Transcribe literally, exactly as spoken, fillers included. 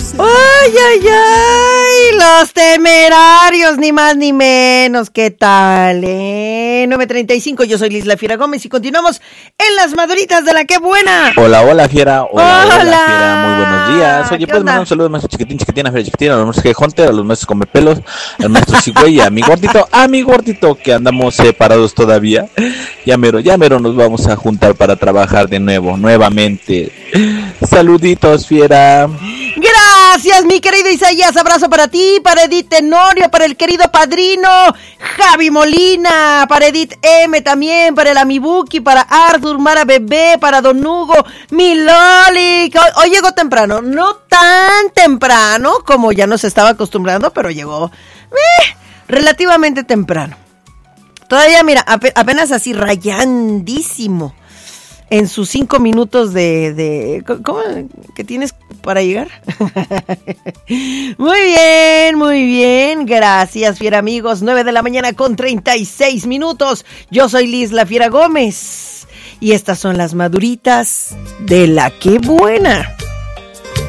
¡Ay, ay, ay! Los Temerarios, ni más ni menos. ¿Qué tal, eh? nueve treinta y cinco, yo soy Liz La Fiera Gómez y continuamos en las maduritas de la que buena. Hola, hola, Fiera. Hola, hola, hola Fiera. Muy buenos días. Oye, pues onda? mandar un saludo al maestro chiquitín, chiquitina, Fiera chiquitina, a los maestros G-Hunter, a los maestros Comepelos, al maestro Cigüey, a mi gordito, a mi gordito, que andamos separados todavía. Ya mero, ya mero nos vamos a juntar para trabajar de nuevo, nuevamente. Saluditos, Fiera. Gracias, mi querido Isaías. Abrazo para ti, para Edith Tenorio, para el querido padrino Javi Molina, para Edith M también, para el Amibuki, para Arthur, Mara Bebé, para Don Hugo, mi Loli. Hoy, hoy llegó temprano, no tan temprano como ya nos estaba acostumbrando, pero llegó eh, relativamente temprano. Todavía, mira, ap- apenas así rayandísimo. En sus cinco minutos de, de... ¿Cómo? ¿Qué tienes para llegar? Muy bien, muy bien. Gracias, fiera amigos. nueve de la mañana con treinta y seis minutos. Yo soy Liz La Fiera Gómez. Y estas son las maduritas de la que buena.